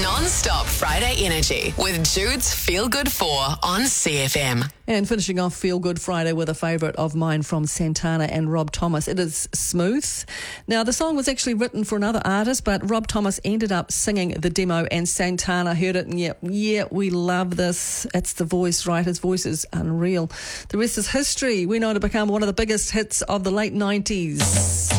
Non-stop Friday energy with Jude's Feel Good 4 on CFM. And finishing off Feel Good Friday with a favourite of mine from Santana and Rob Thomas. It is Smooth. Now, the song was actually written for another artist, but Rob Thomas ended up singing the demo and Santana heard it and yeah, we love this. It's the voice, right? His voice is unreal. The rest is history. We know it to become one of the biggest hits of the late 90s.